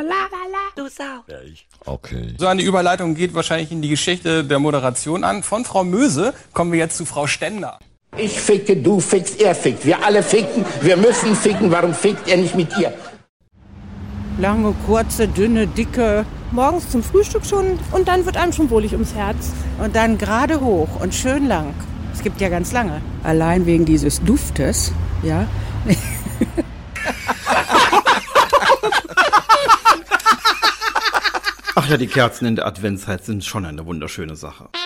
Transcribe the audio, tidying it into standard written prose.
Du Sau. Ja, ich. Okay. So eine Überleitung geht wahrscheinlich in die Geschichte der Moderation an. Von Frau Möse kommen wir jetzt zu Frau Stender. Ich ficke, du fickst, er fickt. Wir alle ficken, wir müssen ficken. Warum fickt er nicht mit ihr? Lange, kurze, dünne, dicke. Morgens zum Frühstück schon und dann wird einem schon wohlig ums Herz. Und dann gerade hoch und schön lang. Es gibt ja ganz lange. Allein wegen dieses Duftes, ja. Ach ja, die Kerzen in der Adventszeit sind schon eine wunderschöne Sache.